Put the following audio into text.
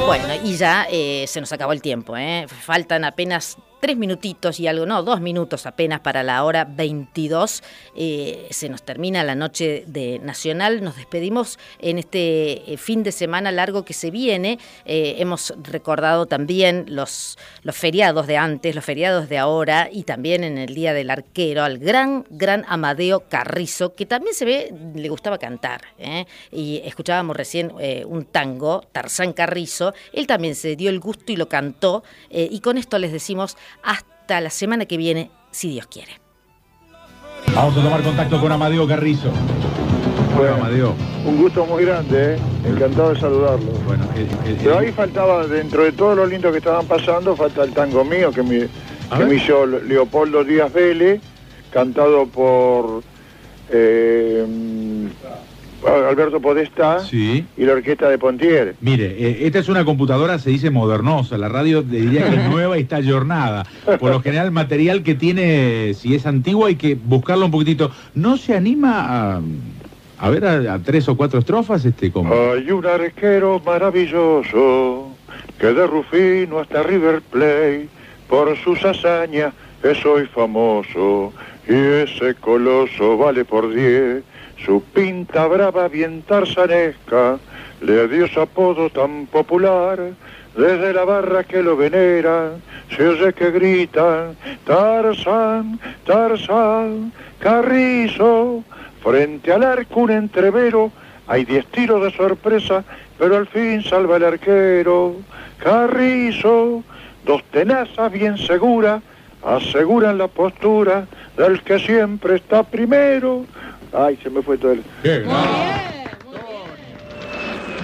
Bueno, y ya se nos acabó el tiempo, Faltan apenas 3 minutitos y algo, no, 2 minutos apenas para la hora 22. Se nos termina la noche de Nacional. Nos despedimos en este fin de semana largo que se viene. Hemos recordado también los feriados de antes, los feriados de ahora, y también en el Día del Arquero al gran Amadeo Carrizo, que también se ve, le gustaba cantar, y escuchábamos recién un tango, Tarzán Carrizo. Él también se dio el gusto y lo cantó, y con esto les decimos hasta la semana que viene, si Dios quiere. Vamos a tomar contacto con Amadeo Carrizo. Bueno, Amadeo. Un gusto muy grande, encantado de saludarlo. Bueno, Pero ahí faltaba, dentro de todo lo lindo que estaban pasando, falta el tango mío que me hizo Leopoldo Díaz Vélez, cantado por Alberto Podestá, sí, y la orquesta de Pontier. Mire, esta es una computadora, se dice modernosa, la radio diría que es nueva y está ayornada. Por lo general, el material que tiene, si es antiguo, hay que buscarlo un poquitito. ¿No se anima a ver a 3 o 4 estrofas? Como... Hay un arquero maravilloso que de Rufino hasta River Plate por sus hazañas es hoy famoso, y ese coloso vale por 10. Su pinta brava bien tarzanesca le dio su apodo tan popular. Desde la barra que lo venera se oye que gritan Tarzán, Tarzán, Carrizo. Frente al arco un entrevero, hay 10 tiros de sorpresa, pero al fin salva el arquero. Carrizo, 2 tenazas bien seguras aseguran la postura del que siempre está primero. Ay, se me fue todo el... ¡Qué